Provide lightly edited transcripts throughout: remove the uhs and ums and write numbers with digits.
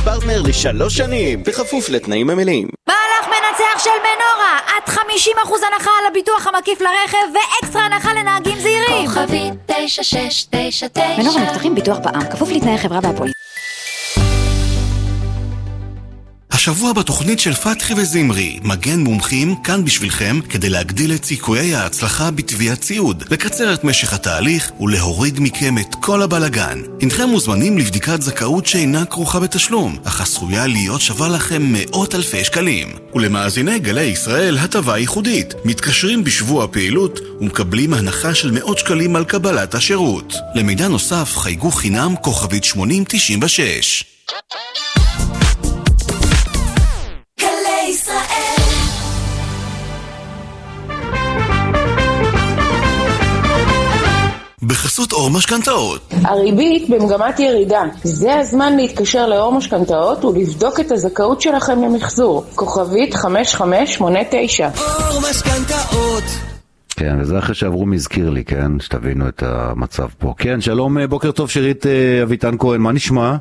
פרטנר ל3 שנים, בכפוף לתנאים המלאים. מהלך מנצח של מנורה, עד 50% הנחה על הביטוח המקיף לרכב ואקסטרה הנחה לנהגים זהירים. כוכבית 9699. מנורה מבטחים ביטוח בע"מ, כפוף לתנאי חברה והפוליסה. השבוע בתוכנית של פתחי וזמרי, מגן מומחים כאן בשבילכם כדי להגדיל את סיכויי ההצלחה בתביעת ציוד, לקצר את משך התהליך ולהוריד מכם את כל הבלגן. הנכם מוזמנים לבדיקת זכאות שאינה כרוכה בתשלום, אך עשויה להיות שווה לכם מאות אלפי שקלים. ולמאזיני גלי ישראל הטבה ייחודית, מתקשרים בשבוע פעילות ומקבלים הנחה של מאות שקלים על קבלת השירות. למידע נוסף חייגו חינם כוכבית 8096. בחסות אור משכנתאות. הריבית במגמת ירידה. זה הזמן להתקשר לאור משכנתאות ולבדוק את הזכאות שלכם למחזור. כוכבית 5589. אור משכנתאות. כן, וזה אחרי שעברו מזכיר לי, כן, שתבינו את המצב פה. כן, שלום, בוקר טוב, שירית אביטן כהן, מה נשמע?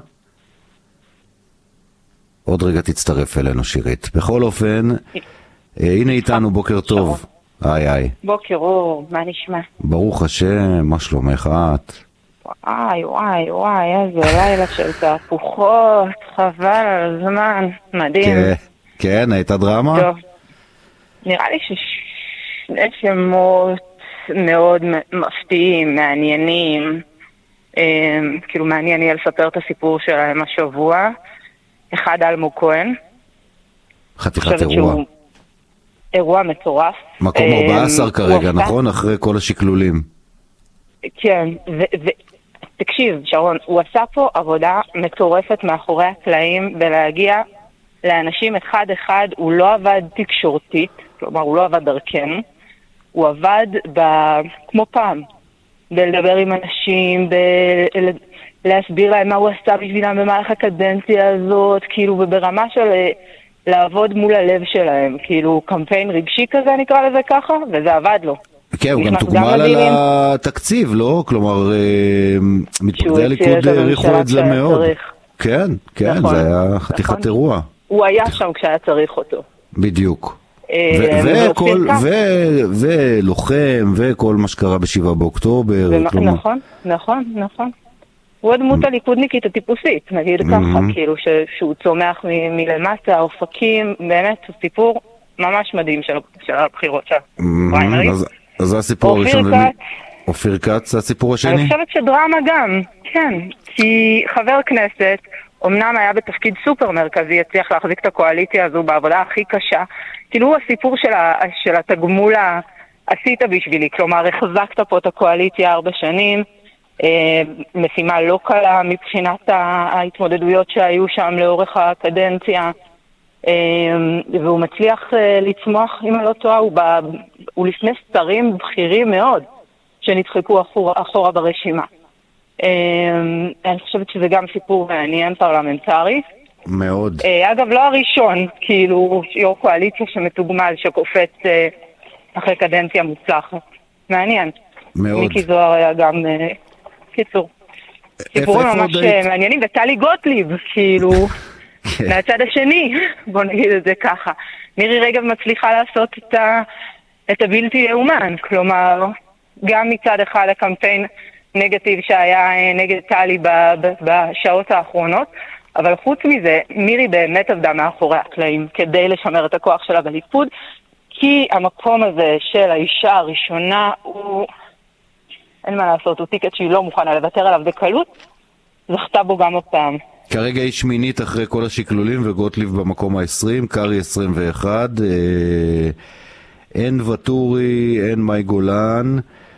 עוד רגע תצטרף אלינו, שירית. בכל אופן, הנה איתנו, בוקר טוב. היי. בוקר אור, מה נשמע? ברוך השם, מה שלומך את? וואי, איזה לילה של תהפוכות, חבל על הזמן, מדהים. כן, הייתה דרמה? טוב, נראה לי ששני שמות מאוד מפתיעים, מעניינים, כאילו מעניין יהיה לספר את הסיפור שלהם השבוע. אחד אלמוג כהן. חתיכת אירוע. אירוע מטורף. מקום 14 כרגע, נכון? אחרי כל השקלולים. כן, תקשיב, שרון, הוא עשה פה עבודה מטורפת מאחורי הקלעים בלהגיע לאנשים אחד-אחד. הוא לא עבד תקשורתית, כלומר, הוא לא עבד דרכנו. הוא עבד כמו פעם, בלדבר עם אנשים, להסביר להם מה הוא עשה בשבילם במהלך הקדנציה הזאת, כאילו ברמה של לעבוד מול הלב שלהם, כאילו קמפיין רגשי כזה נקרא לזה ככה, וזה עבד לו. כן, הוא גם תוגמל על התקציב, לא? כלומר, מתפקדי הליכוד העריכו את זה מאוד. כן, זה היה חתיכת אירוע. הוא היה שם כשהיה צריך אותו. בדיוק. ולוחם, וכל מה שקרה ב7 באוקטובר. נכון. הוא הדמות הליכודניקית הטיפוסית, נגיד ככה, כאילו שהוא צומח מלמטה, אופקים, באמת, הוא סיפור ממש מדהים של הבחירות של הפריימריז. אז זה הסיפור הראשון. אופיר כץ, זה הסיפור השני? אני חושבת שדרמה גם, כן, כי חבר כנסת, אמנם היה בתפקיד סופר מרכזי, הצליח להחזיק את הקואליציה הזו בעבודה הכי קשה, כאילו הוא הסיפור של התגמול עשית בשבילי, כלומר, החזקת פה את הקואליציה 4 שנים, משימה לא קלה מבחינת ההתמודדויות שהיו שם לאורך הקדנציה, והוא מצליח לצמוח, אם לא טועה, הוא לפני שרים בכירים מאוד שנדחקו אחורה ברשימה. אני חושבת שזה גם סיפור מעניין פרלמנטרי. מאוד. אגב, לא הראשון, כאילו יו"ר קואליציה שמתוגמל, שקופץ אחרי קדנציה מוצלחת. מעניין. מאוד. מיקי זוהר היה גם... קיצור, סיפורים ממש מעניינים, וטלי גוטליב, כאילו, מהצד השני, בוא נגיד את זה ככה. מירי רגב מצליחה לעשות את הבלתי יאומן, כלומר, גם מצד אחד הקמפיין נגטיב שהיה נגד טלי בשעות האחרונות, אבל חוץ מזה, מירי באמת עבדה מאחורי הקלעים כדי לשמר את הכוח שלה בליכוד, כי המקום הזה של האישה הראשונה הוא... אין מה לעשות, הוא טיקט שהיא לא מוכנה לוותר עליו בקלות, זכתה בו גם הפעם. כרגע היא שמינית אחרי כל השקלולים, וגוטליב במקום ה-20, קרי 21, אין וטורי, אין מאי גולן,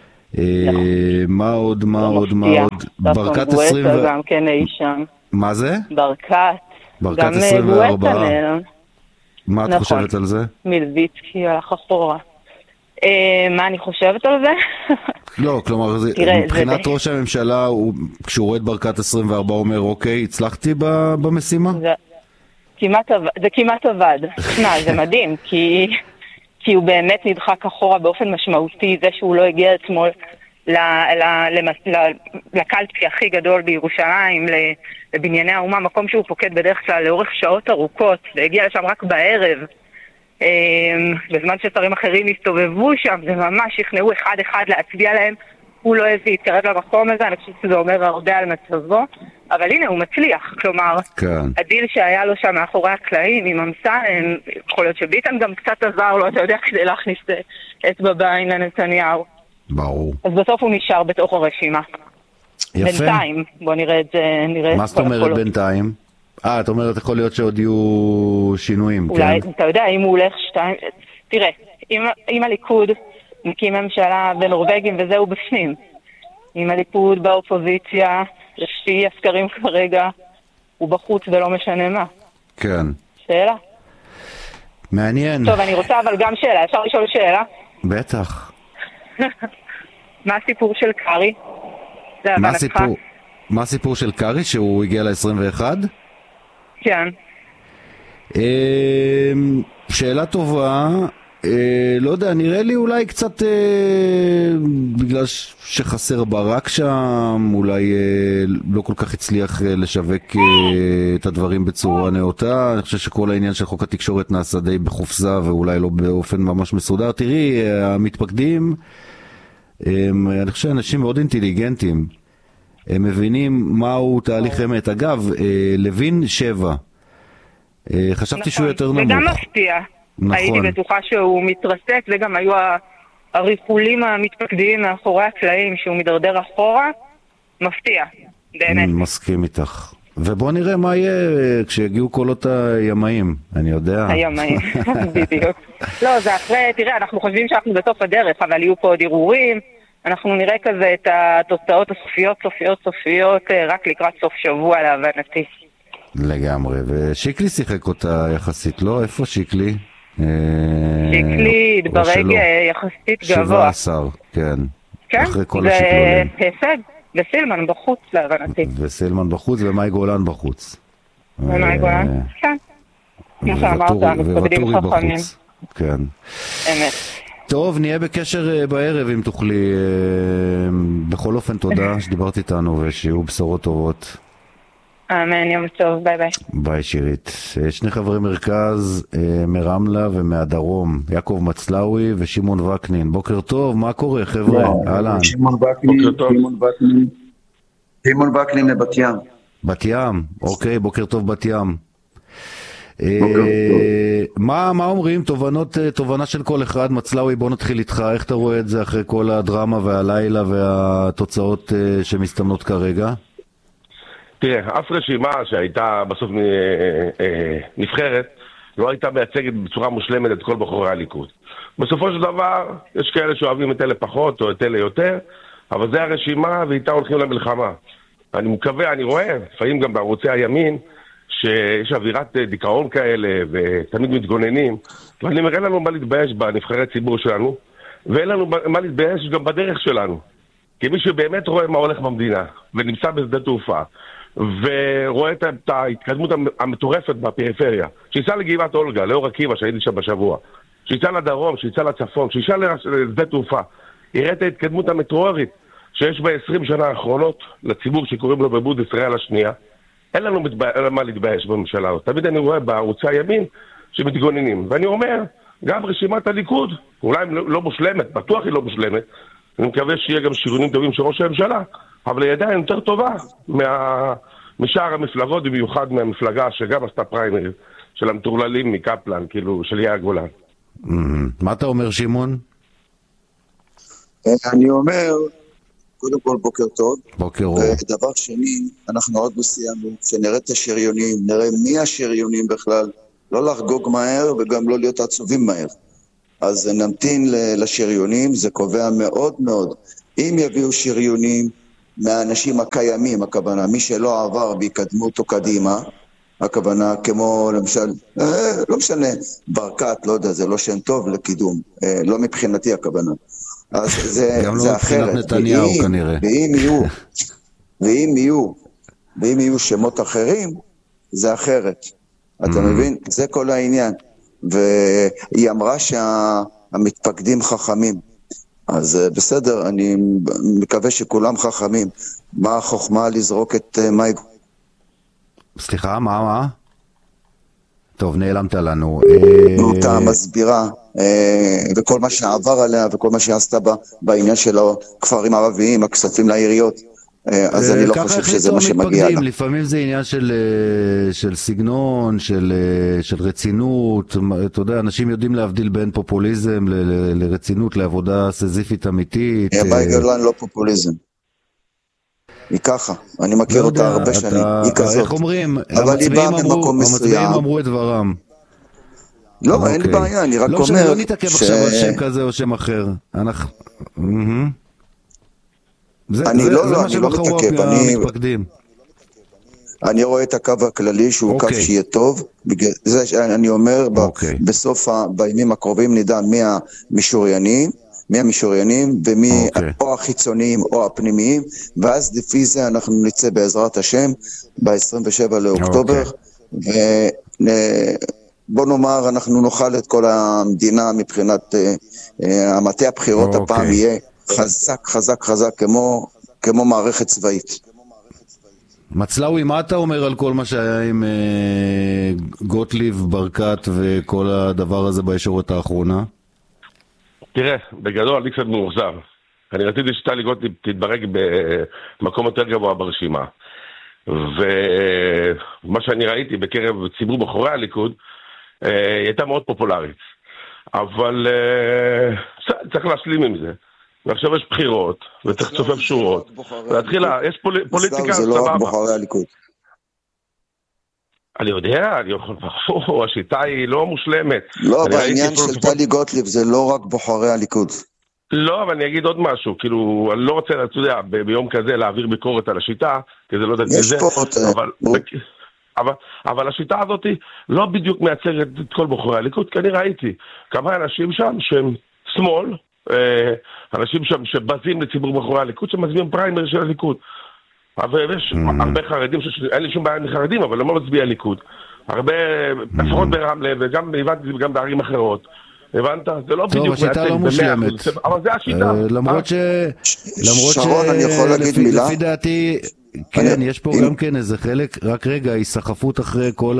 מה עוד? ברכת 20... גם כן אי שם. מה זה? ברכת 24. מה את חושבת על זה? מלביצקי הלך אחורה. מה אני חושבת על זה? לא, כלומר, מבחינת ראש הממשלה, כשהוא רואה את ברכת 24, הוא אומר, אוקיי, הצלחתי במשימה? זה כמעט עבד. זה מדהים, כי הוא באמת נדחק אחורה באופן משמעותי, זה שהוא לא הגיע אתמול לקלפי הכי גדול בירושלים, לבנייני האומה, מקום שהוא פוקד בדרך כלל לאורך שעות ארוכות, והגיע לשם רק בערב, בזמן ששרים אחרים הסתובבו שם, זה ממש שכנעו אחד להצביע להם, הוא לא הביא להתקרב למקום הזה, אני חושבת שזה אומר הרבה על מצבו, אבל הנה הוא מצליח, כלומר, הדיל שהיה לו שם מאחורי הקלעים עם אמסלם, יכול להיות שביטן גם קצת עזר לו, אתה יודע, כדי להכניס אצבע בעין לנתניהו. ברור. אז בסוף הוא נשאר בתוך הרשימה. יפה. בינתיים, בוא נראה את זה, מה זאת אומרת בינתיים? את אומרת, יכול להיות שעוד יהיו שינויים, אולי, כן? אתה יודע, אם הוא הולך תראה, אם הליכוד מקים ממשלה בנורווגים וזהו בפנים, אם הליכוד באופוזיציה, לפי הסקרים כרגע, הוא בחוץ ולא משנה מה. כן. שאלה? מעניין. טוב, אני רוצה אבל גם שאלה, אפשר לשאול שאלה? בטח. מה הסיפור של קרי? מה הסיפור של קרי שהוא הגיע ל-21? כן. שאלה טובה. לא יודע, נראה לי אולי קצת בגלל שחסר ברק שם, אולי לא כל כך הצליח לשווק את הדברים בצורה נאותה. אני חושב שכל העניין של חוק התקשורת נעשה די בחופזה ואולי לא באופן ממש מסודר. תראי, המתפקדים, אני חושב אנשים מאוד אינטליגנטים, הם מבינים מהו תהליך אמת. אגב, לוין 7, חשבתי שהוא יותר נמוך. וגם מפתיע. נכון. הייתי בטוחה שהוא מתרסק, וגם היו הריחולים המתפקדיים מאחורי הקלעים, שהוא מדרדר אחורה, מפתיע, באמת. מסכים איתך. ובוא נראה מה יהיה כשיגיעו קולות הימאים, אני יודע. הימאים, בדיוק. לא, זה אחרי, תראה, אנחנו חושבים שאנחנו בסוף הדרך, אבל יהיו פה עוד ערעורים, אנחנו נראה כזה את התוצאות הסופיות, רק לקראת סוף שבוע להבנתי. לגמרי, ושיקלי שיחק אותה יחסית, לא? איפה שיקלי? שיקלי התברג יחסית גבוה. 17, כן. כן, זה הישג. וסילמן בחוץ להבנתי. וסילמן בחוץ ומאי גולן בחוץ. ומאי גולן, כן. כמו שאמרת, מתפקדים חכמים. כן. אמת. טוב, נהיה בקשר בערב אם תוכלי. בכל אופן תודה שדיברת איתנו ושיהיו בשורות טובות. אמן, יום טוב, ביי ביי. ביי שירית. שני חברי מרכז, מרמלה ומהדרום, יעקב מצלאוי ושמעון וקנין. בוקר טוב, מה קורה חבר'ה? אהלן. שמעון וקנין לבת ים. בת ים, אוקיי, בוקר טוב בת ים. מה אומרים? תובנה של כל אחד. מצלאוי, בוא נתחיל איתך. איך אתה רואה את זה אחרי כל הדרמה והלילה והתוצאות שמסתמנות כרגע? תראה, אף רשימה שהייתה בסוף נבחרת לא הייתה מייצגת בצורה מושלמת את כל בחורי הליכוד. בסופו של דבר יש כאלה שאוהבים את אלה פחות או את אלה יותר, אבל זה הרשימה ואיתה הולכים למלחמה. אני מקווה, אני רואה, לפעמים גם בערוצי הימין, שיש אווירת דיכאון כאלה ותמיד מתגוננים, ואני מראה לנו מה להתבייש בנבחרי ציבור שלנו, ואין לנו מה להתבייש גם בדרך שלנו. כי מי שבאמת רואה מה הולך במדינה ונמצא בשדה תעופה, ורואה את ההתקדמות המטורפת בפריפריה, שיצא לגבעת אולגה, לאור עקיבא שהייתי שם בשבוע, שיצא לדרום, שיצא לצפון, שיצא לשדה תעופה, יראה את ההתקדמות המטאורית שיש ב-20 שנה האחרונות לציבור שקוראים לו בבוד ישראל השנייה. אין לנו מה להתבייש בממשלה. תמיד אני רואה בערוצי הימין שמתגוננים, ואני אומר, גם רשימת הליכוד, אולי לא מושלמת, בטוח היא לא מושלמת, אני מקווה שיהיה גם שריונים טובים של ראש הממשלה, אבל היא עדיין יותר טובה משאר המפלגות, במיוחד מהמפלגה שגם עשתה פריימריז של המטורללים מקפלן, כאילו של יאיר גולן. מה אתה אומר, שמעון? אני אומר, קודם כל בוקר טוב. בוקר טוב. ודבר שני, אנחנו עוד מסיימנו, שנראה את השריונים, נראה מי השריונים בכלל, לא לחגוג מהר וגם לא להיות עצובים מהר. אז נמתין לשריונים, זה קובע מאוד מאוד. אם יביאו שריונים מהאנשים הקיימים, הכוונה, מי שלא עבר ויקדמו אותו קדימה, הכוונה כמו למשל, לא משנה, ברקת, לא יודע, זה לא שם טוב לקידום, לא מבחינתי הכוונה. אז זה אחרת. גם לא מבחינת נתניהו כנראה. ואם יהיו שמות אחרים, זה אחרת. אתה מבין? זה כל העניין. והיא אמרה שהמתפקדים חכמים. אז בסדר, אני מקווה שכולם חכמים. מה החוכמה לזרוק את מאי? סליחה, מה? טוב, נעלמת לנו. אותה מסבירה, וכל מה שעבר עליה, וכל מה שעשתה בעניין של הכפרים הערביים, הכספים לעיריות. אז אני לא חושב שזה מה שמגיע לה. לפעמים זה עניין של סגנון, של רצינות. אתה יודע, אנשים יודעים להבדיל בין פופוליזם לרצינות, לעבודה סזיפית אמיתית. מאי גולן לא פופוליזם. היא ככה, אני מכיר אותה הרבה שנים, היא כזאת. איך אומרים? המצביעים אמרו את דברם. לא, אין בעיה, אני רק אומר... לא נתעכב עכשיו על שם כזה או שם אחר. אני לא מתעכב, אני רואה את הקו הכללי שהוא קו שיהיה טוב, אני אומר בסוף בימים הקרובים נדע מהמשוריינים או החיצוניים או הפנימיים, ואז לפי זה אנחנו נצא בעזרת השם ב-27 לאוקטובר, ובוא נאמר אנחנו נאכל את כל המדינה מבחינת המטה הבחירות הפעם יהיה חזק כמו מערכת צבאית. מצלאוי, מה אתה אומר על כל מה שהיה עם גוטליב, ברקת וכל הדבר הזה בישורת האחרונה? תראה, בגדול אני קצת מאוכזב. אני רציתי שטלי גוטליב תתברג במקום יותר גבוה ברשימה. ומה שאני ראיתי בקרב ציבור בחורי הליכוד, היא הייתה מאוד פופולרית. אבל צריך להשלים עם זה. ועכשיו יש בחירות, וצריך לצופף שורות. להתחיל, יש פוליטיקה... זה לא רק בוחרי הליכוד. אני יודע, השיטה היא לא מושלמת. לא, בעניין של טלי גוטליב זה לא רק בוחרי הליכוד. לא, אבל אני אגיד עוד משהו, כאילו, אני לא רוצה, אתה יודע, ביום כזה להעביר ביקורת על השיטה, כי זה לא יודעת מזה, אבל השיטה הזאת לא בדיוק מייצגת את כל בוחרי הליכוד, כי אני ראיתי כמה אנשים שם שהם שמאל, אנשים שם שבזים לציבור בחורי הליכוד, שמצביעים פריימר של הליכוד. ויש הרבה חרדים, אין לי שום בעיה מחרדים, אבל הם לא מצביעי הליכוד. הרבה, לפחות ברמלה, וגם הבנתי זה גם בערים אחרות. הבנת? זה לא בדיוק השיטה לא מושלמת. אבל זה השיטה. למרות שרון, אני יכול להגיד מילה? לפי דעתי, כן, יש פה גם כן איזה חלק, רק רגע, היסחפות אחרי כל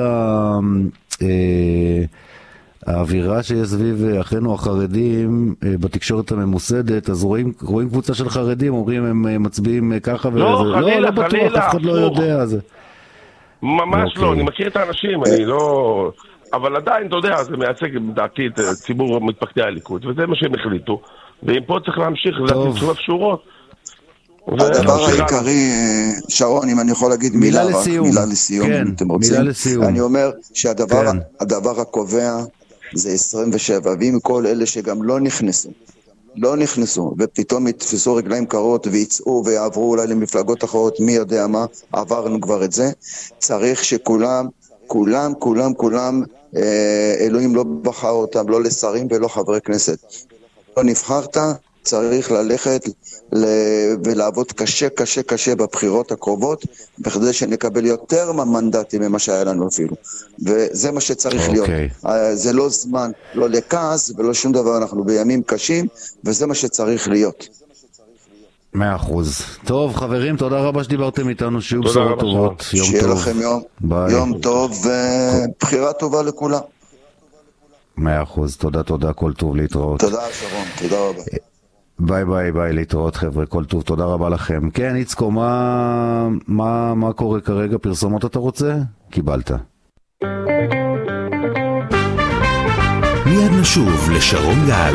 האווירה שיש סביב אחינו החרדים בתקשורת הממוסדת, אז רואים קבוצה של חרדים, אומרים הם מצביעים ככה וזה. לא בטוח, אף אחד לא יודע. ממש לא, אני מכיר את האנשים, אני לא... אבל עדיין, אתה יודע, זה מייצג בדעתי את ציבור מתפקדי הליכוד, וזה מה שהם החליטו, ואם פה צריך להמשיך, זה לצורף שורות. הדבר העיקרי, שרון, אם אני יכול להגיד מילה לסיום, אם אתם רוצים. אני אומר שהדבר הקובע זה 27, ואם כל אלה שגם לא נכנסו, ופתאום יתפסו רגליים קרות ויצאו ויעברו אולי למפלגות אחרות, מי יודע מה, עברנו כבר את זה, צריך שכולם, אלוהים לא בחר אותם, לא לשרים ולא חברי כנסת. לא נבחרת, צריך ללכת ולעבוד קשה בבחירות הקרובות, בכדי שנקבל יותר מנדטים ממה שהיה לנו אפילו. וזה מה שצריך להיות. זה לא זמן, לא לכעס ולא שום דבר, אנחנו בימים קשים, וזה מה שצריך להיות. 100%. טוב, חברים, תודה רבה שדיברתם איתנו, שיהיו בשורות טובות. שיהיה לכם יום טוב ובחירה טובה לכולם. 100%, תודה, כל טוב, להתראות. תודה שרון, תודה רבה. ביי, להתראות חבר'ה, כל טוב, תודה רבה לכם. כן, איצקו, מה קורה כרגע? פרסומות אתה רוצה? קיבלת. מיד נשוב לשרון גל.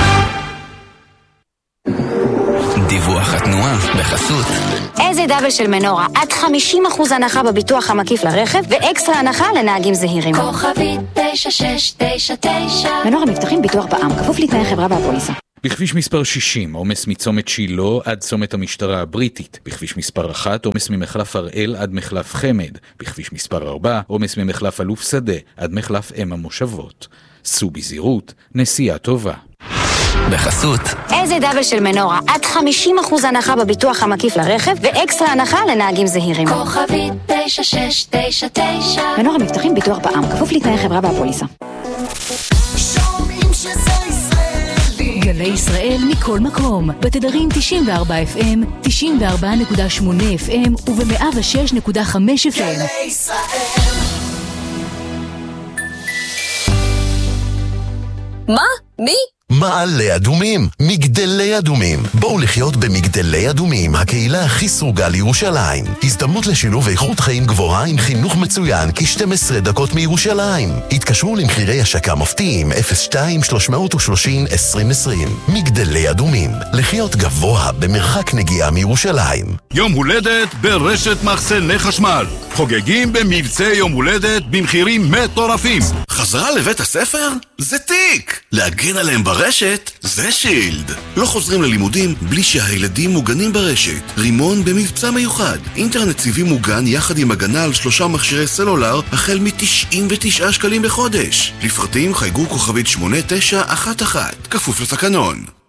דיווח התנועה בחסות איזה דאבל של מנורה, עד 50% הנחה בביטוח המקיף לרכב ואקסטרה הנחה לנהגים זהירים. כוכבית 9699 מנורה מבטחים ביטוח בע"מ, כפוף לתנאי חברה והפוליסה. בכביש מספר 60, עומס מצומת שילה עד צומת המשטרה הבריטית. בכביש מספר 1, עומס ממחלף הראל עד מחלף חמד. בכביש מספר 4, עומס ממחלף אלוף שדה עד מחלף אם המושבות. סעו בזהירות, נסיעה טובה. בחסות איזה דאבל של מנורה, עד 50% הנחה בביטוח המקיף לרכב ואקסטרה הנחה לנהגים זהירים. כוכבית 9699 מנורה מבטחים ביטוח בע"מ, כפוף לתנאי חברה והפוליסה. שומעים שזה ישראלי גלי ישראל מכל מקום, בתדרים 94 FM, 94.8 FM וב-106.5 FM. גלי ישראל. מה? מי? מעלה אדומים, מגדלי אדומים. בואו לחיות במגדלי אדומים, הקהילה הכי סרוגה לירושלים. הזדמנות לשילוב איכות חיים גבוהה עם חינוך מצוין כ-12 דקות מירושלים. התקשרו למחירי השקה מפתיעים 02-330-2020. מגדלי אדומים, לחיות גבוה במרחק נגיעה מירושלים. יום הולדת ברשת מחסני חשמל. חוגגים במבצע יום הולדת במחירים מטורפים. חזרה לבית הספר? זה תיק! להגן עליהם ברשת? זה שילד. לא חוזרים ללימודים בלי שהילדים מוגנים ברשת. רימון במבצע מיוחד. אינטרנט סיבי מוגן יחד עם הגנה על 3 מכשירי סלולר החל מ-99 שקלים בחודש. לפרטים חייגו כוכבית 8911. כפוף לתקנון.